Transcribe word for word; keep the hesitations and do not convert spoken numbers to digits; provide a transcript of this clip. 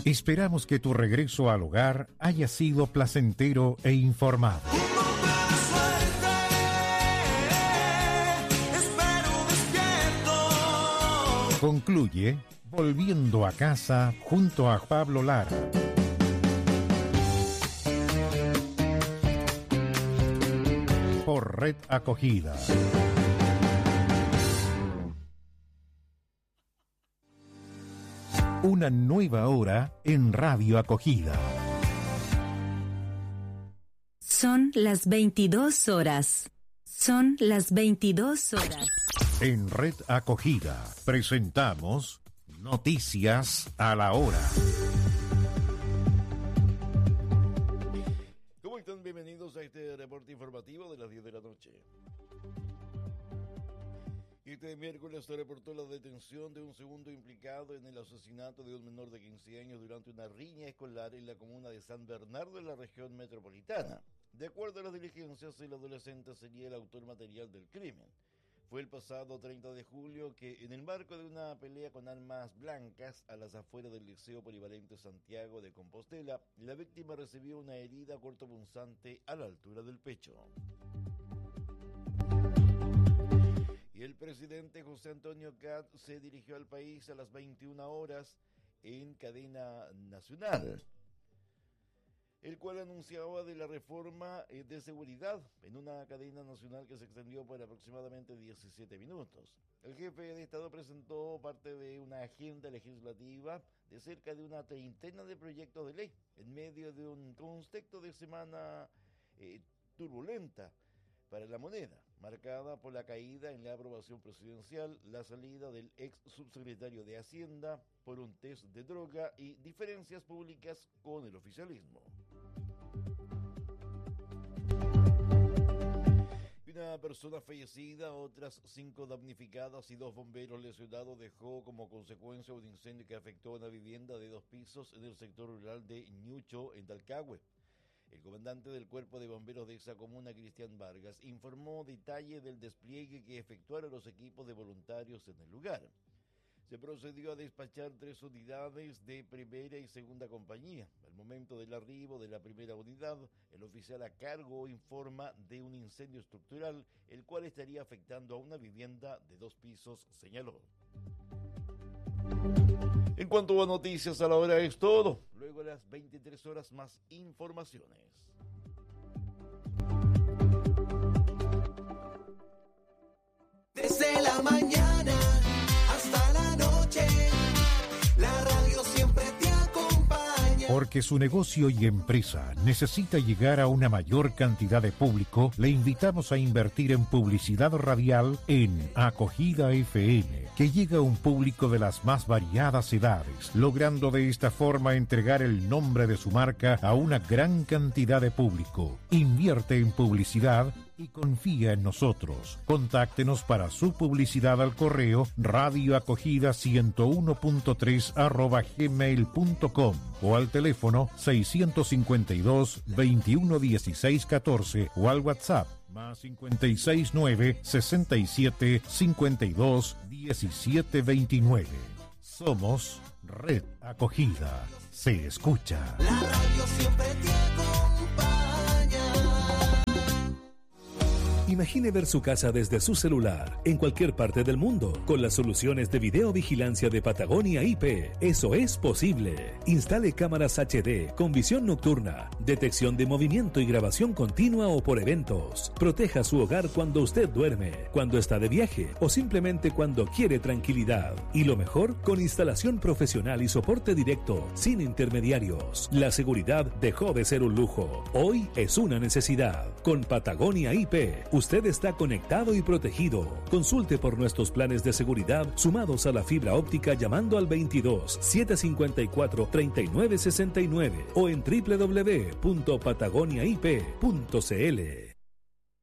Esperamos que tu regreso al hogar haya sido placentero e informado. Concluye Volviendo a casa junto a Pablo Lara. Por Red Acogida. Una nueva hora en Radio Acogida. Son las veintidós horas. Son las veintidós horas. En Red Acogida presentamos Noticias a la Hora. ¿Cómo están? Bienvenidos a este reporte informativo de las diez de la noche. Este miércoles se reportó la detención de un segundo implicado en el asesinato de un menor de quince años durante una riña escolar en la comuna de San Bernardo, en la región metropolitana. De acuerdo a las diligencias, el adolescente sería el autor material del crimen. Fue el pasado treinta de julio que, en el marco de una pelea con armas blancas a las afueras del Liceo Polivalente Santiago de Compostela, la víctima recibió una herida cortopunzante a la altura del pecho. Y el presidente José Antonio Kast se dirigió al país a las veintiuna horas en cadena nacional, el cual anunciaba de la reforma de seguridad en una cadena nacional que se extendió por aproximadamente diecisiete minutos. El jefe de Estado presentó parte de una agenda legislativa de cerca de una treintena de proyectos de ley en medio de un contexto de semana eh, turbulenta para la moneda, marcada por la caída en la aprobación presidencial, la salida del ex subsecretario de Hacienda por un test de droga y diferencias públicas con el oficialismo. Una persona fallecida, otras cinco damnificadas y dos bomberos lesionados dejó como consecuencia un incendio que afectó a una vivienda de dos pisos en el sector rural de Ñucho, en Talcahué. El comandante del Cuerpo de Bomberos de esa comuna, Cristian Vargas, informó detalles del despliegue que efectuaron los equipos de voluntarios en el lugar. Se procedió a despachar tres unidades de primera y segunda compañía. Al momento del arribo de la primera unidad, el oficial a cargo informa de un incendio estructural, el cual estaría afectando a una vivienda de dos pisos, señaló. En cuanto a noticias a la hora es todo. Luego a las veintitrés horas más informaciones. Desde la mañana hasta la noche, la radio siempre te acompaña. Porque su negocio y empresa necesita llegar a una mayor cantidad de público, le invitamos a invertir en publicidad radial en Acogida F M, que llega a un público de las más variadas edades, logrando de esta forma entregar el nombre de su marca a una gran cantidad de público. Invierte en publicidad y confía en nosotros. Contáctenos para su publicidad al correo radioacogida ciento uno punto tres arroba gmail punto com o al teléfono seiscientos cincuenta y dos, veintiuno dieciséis catorce o al WhatsApp más cincuenta y seis nueve, sesenta y siete, cincuenta y dos, diecisiete veintinueve. Somos Red Acogida. Se escucha. La radio siempre te acompaña. Imagine ver su casa desde su celular, en cualquier parte del mundo, con las soluciones de videovigilancia de Patagonia I P. Eso es posible. Instale cámaras H D con visión nocturna, detección de movimiento y grabación continua o por eventos. Proteja su hogar cuando usted duerme, cuando está de viaje o simplemente cuando quiere tranquilidad. Y lo mejor, con instalación profesional y soporte directo, sin intermediarios. La seguridad dejó de ser un lujo. Hoy es una necesidad. Con Patagonia I P, usted está conectado y protegido. Consulte por nuestros planes de seguridad sumados a la fibra óptica llamando al veintidós, setecientos cincuenta y cuatro, treinta y nueve sesenta y nueve o en doble u doble u doble u punto patagonia i p punto c l.